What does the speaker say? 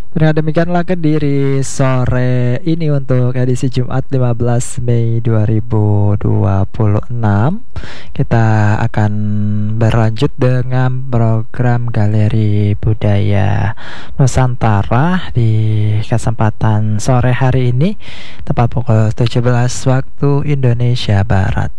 Dengan demikianlah Kediri sore ini untuk edisi Jumat 15 Mei 2026. Kita akan berlanjut dengan program Galeri Budaya Nusantara di kesempatan sore hari ini tepat pukul 17 waktu Indonesia Barat.